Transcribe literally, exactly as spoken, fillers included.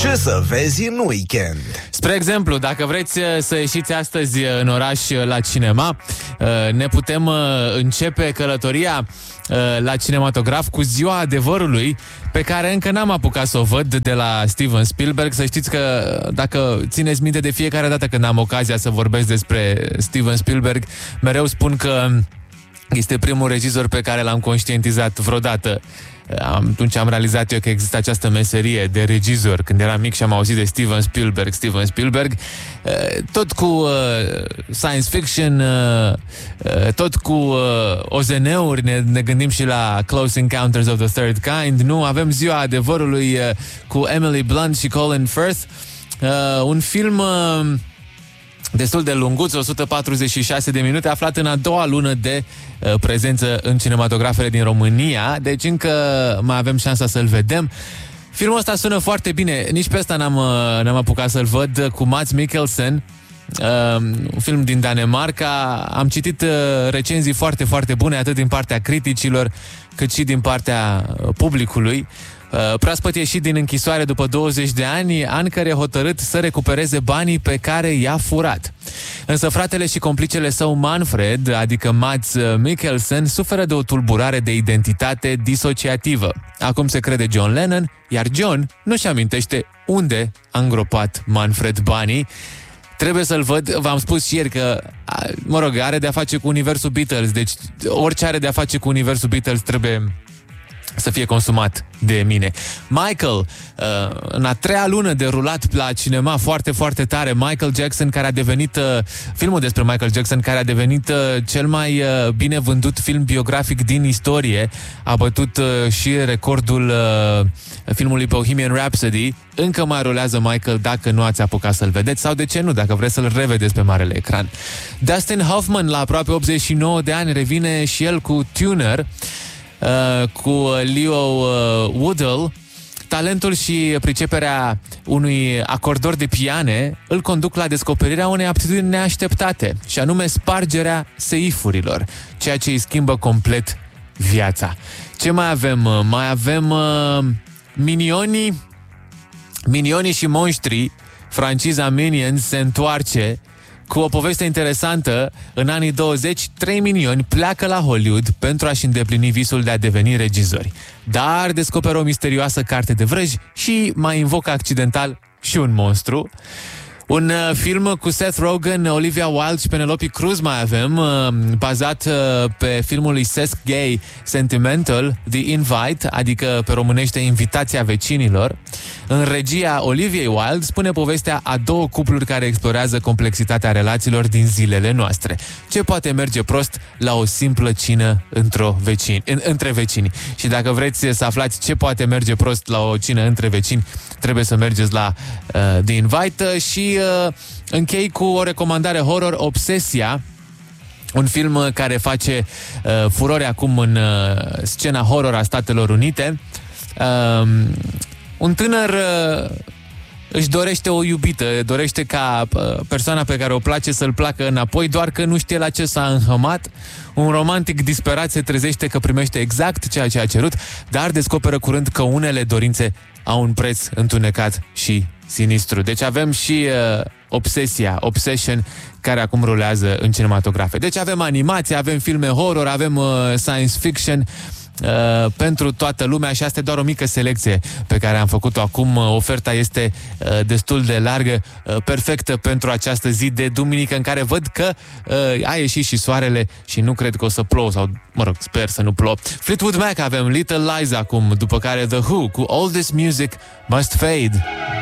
Ce să vezi în weekend? Spre exemplu, dacă vreți să ieșiți astăzi în oraș la cinema, ne putem începe călătoria la cinematograf cu Ziua Adevărului, pe care încă n-am apucat să o văd, de la Steven Spielberg. Să știți că, dacă țineți minte, de fiecare dată când am ocazia să vorbesc despre Steven Spielberg, mereu spun că este primul regizor pe care l-am conștientizat vreodată. Atunci am realizat eu că există această meserie de regizor, când eram mic și am auzit de Steven Spielberg, Steven Spielberg, tot cu science fiction, tot cu O Z N-uri, ne, ne gândim și la Close Encounters of the Third Kind, nu? Avem Ziua Adevărului cu Emily Blunt și Colin Firth, un film destul de lunguț, o sută patruzeci și șase de minute, aflat în a doua lună de uh, prezență în cinematografele din România, deci încă mai avem șansa să-l vedem. Filmul ăsta sună foarte bine, nici pe ăsta n-am, uh, n-am apucat să-l văd, cu Mads Mikkelsen, uh, un film din Danemarca. Am citit uh, recenzii foarte, foarte bune, atât din partea criticilor, cât și din partea uh, publicului. Proaspăt ieșit din închisoare după douăzeci de ani, Anker e hotărât să recupereze banii pe care i-a furat. Însă fratele și complicele său Manfred, adică Mads Mikkelsen, suferă de o tulburare de identitate disociativă. Acum se crede John Lennon, iar John nu-și amintește unde a îngropat Manfred banii. Trebuie să-l văd, v-am spus și ieri că, mă rog, are de-a face cu universul Beatles, deci orice are de-a face cu universul Beatles trebuie să fie consumat de mine. Michael, uh, în a treia lună de rulat la cinema, foarte, foarte tare, Michael Jackson, care a devenit, uh, filmul despre Michael Jackson, care a devenit uh, cel mai uh, bine vândut film biografic din istorie, a bătut uh, și recordul uh, filmului Bohemian Rhapsody. Încă mai rulează Michael, dacă nu ați apucat să-l vedeți, sau de ce nu, dacă vreți să-l revedeți pe marele ecran. Dustin Hoffman, la aproape optzeci și nouă de ani, revine și el cu Tuner, Uh, cu Leo uh, Woodall. Talentul și priceperea unui acordor de piane îl conduc la descoperirea unei aptitudini neașteptate, și anume spargerea seifurilor, ceea ce îi schimbă complet viața. Ce mai avem? Mai avem uh, Minionii Minionii și monștrii. Franciza Minions se întoarce cu o poveste interesantă. În anii douăzeci, trei minioni pleacă la Hollywood pentru a-și îndeplini visul de a deveni regizori. Dar descoperă o misterioasă carte de vrăji și mai invocă accidental și un monstru. Un uh, film cu Seth Rogen, Olivia Wilde și Penelope Cruz mai avem, uh, bazat uh, pe filmul lui Seth Gay, Sentimental, The Invite, adică pe românește Invitația vecinilor. În regia Oliviei Wilde spune povestea a două cupluri care explorează complexitatea relațiilor din zilele noastre. Ce poate merge prost la o simplă cină într-o vecini, în, între vecini. Și dacă vreți să aflați ce poate merge prost la o cină între vecini, trebuie să mergeți la uh, The Invite. Și uh, închei cu o recomandare horror, Obsesia, un film care face uh, furore acum în uh, scena horror a Statelor Unite. Uh, un tânăr uh, își dorește o iubită, dorește ca uh, persoana pe care o place să-l placă înapoi, doar că nu știe la ce s-a înhămat. Un romantic disperat se trezește că primește exact ceea ce a cerut, dar descoperă curând că unele dorințe au un preț întunecat și sinistru. Deci avem și uh, Obsesia, Obsession, care acum rulează în cinematografe. Deci avem animație, avem filme horror, avem uh, science fiction, Uh, pentru toată lumea, și asta e doar o mică selecție pe care am făcut-o acum. Uh, oferta este uh, destul de largă, uh, perfectă pentru această zi de duminică, în care văd că uh, a ieșit și soarele și nu cred că o să plouă, sau, mă rog, sper să nu plouă. Fleetwood Mac avem Little Lies acum, după care The Who cu All This Music Must Fade.